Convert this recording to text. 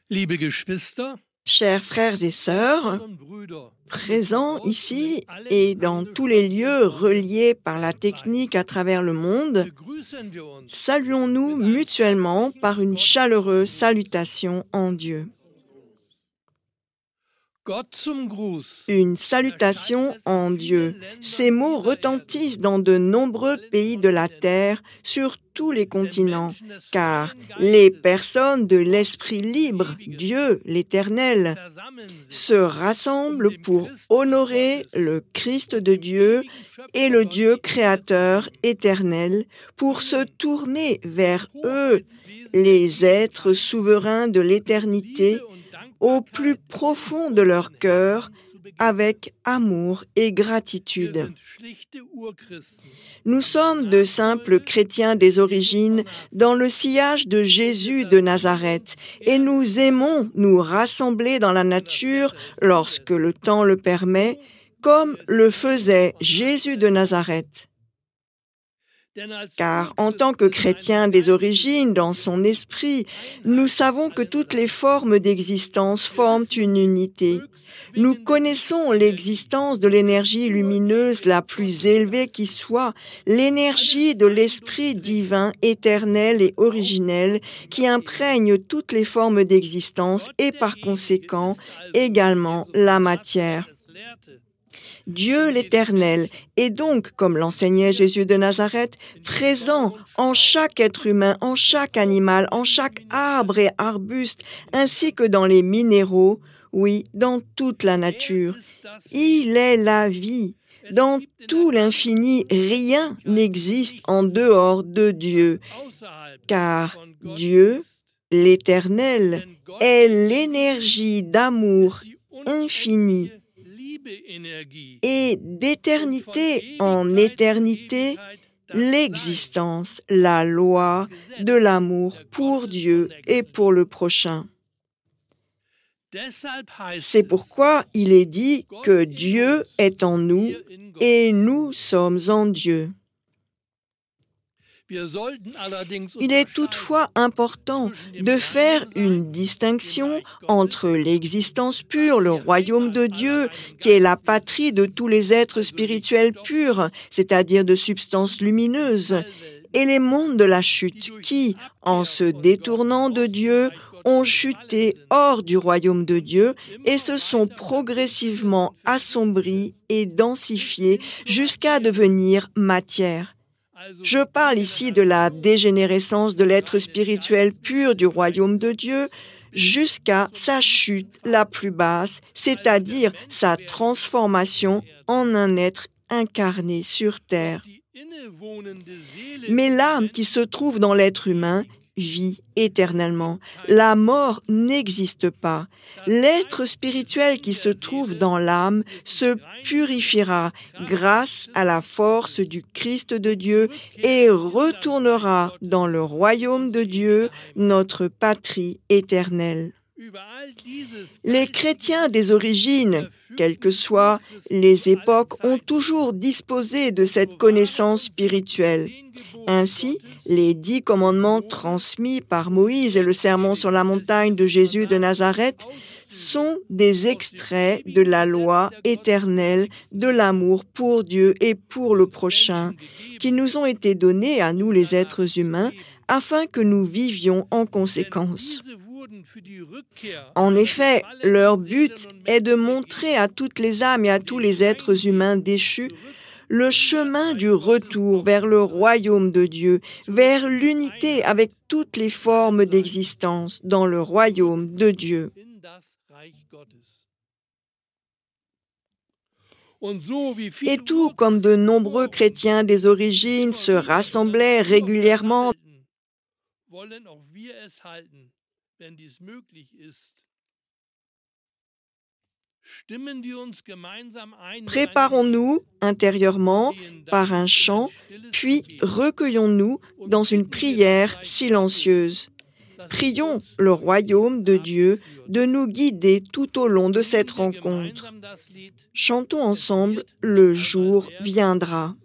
Liebe Geschwister, Chers frères et sœurs, und Brüder, présents ici et dans tous les lieux reliés par la technique à travers le monde, begrüßen wir uns saluons-nous mutuellement par une chaleureuse salutation en Dieu. Gott zum Gruß. Une salutation en Dieu. Ces mots retentissent dans de nombreux pays de la terre, sur tous les continents, car les personnes de l'Esprit libre, Dieu l'Éternel, se rassemblent pour honorer le Christ de Dieu et le Dieu créateur éternel, pour se tourner vers eux, les êtres souverains de l'éternité, au plus profond de leur cœur, avec amour et gratitude. Nous sommes de simples chrétiens des origines dans le sillage de Jésus de Nazareth et nous aimons nous rassembler dans la nature lorsque le temps le permet, comme le faisait Jésus de Nazareth. Car en tant que chrétiens des origines, dans son esprit, nous savons que toutes les formes d'existence forment une unité. Nous connaissons l'existence de l'énergie lumineuse la plus élevée qui soit, l'énergie de l'Esprit divin, éternel et originel, qui imprègne toutes les formes d'existence et par conséquent également la matière. Dieu l'Éternel est donc, comme l'enseignait Jésus de Nazareth, présent en chaque être humain, en chaque animal, en chaque arbre et arbuste, ainsi que dans les minéraux, oui, dans toute la nature. Il est la vie. Dans tout l'infini, rien n'existe en dehors de Dieu, car Dieu, l'Éternel, est l'énergie d'amour infini. Et d'éternité en éternité, l'existence, la loi de l'amour pour Dieu et pour le prochain. C'est pourquoi il est dit que Dieu est en nous et nous sommes en Dieu. Il est toutefois important de faire une distinction entre l'existence pure, le royaume de Dieu, qui est la patrie de tous les êtres spirituels purs, c'est-à-dire de substances lumineuses, et les mondes de la chute qui, en se détournant de Dieu, ont chuté hors du royaume de Dieu et se sont progressivement assombris et densifiés jusqu'à devenir matière. Je parle ici de la dégénérescence de l'être spirituel pur du royaume de Dieu jusqu'à sa chute la plus basse, c'est-à-dire sa transformation en un être incarné sur terre. Mais l'âme qui se trouve dans l'être humain vit éternellement. La mort n'existe pas. L'être spirituel qui se trouve dans l'âme se purifiera grâce à la force du Christ de Dieu et retournera dans le royaume de Dieu, notre patrie éternelle. Les chrétiens des origines, quelles que soient les époques, ont toujours disposé de cette connaissance spirituelle. Ainsi, les 10 commandements transmis par Moïse et le sermon sur la montagne de Jésus de Nazareth sont des extraits de la loi éternelle de l'amour pour Dieu et pour le prochain, qui nous ont été donnés à nous les êtres humains, afin que nous vivions en conséquence. En effet, leur but est de montrer à toutes les âmes et à tous les êtres humains déchus le chemin du retour vers le royaume de Dieu, vers l'unité avec toutes les formes d'existence dans le royaume de Dieu. Et tout comme de nombreux chrétiens des origines se rassemblaient régulièrement, préparons-nous intérieurement par un chant, puis recueillons-nous dans une prière silencieuse. Prions le royaume de Dieu de nous guider tout au long de cette rencontre. Chantons ensemble, le jour viendra.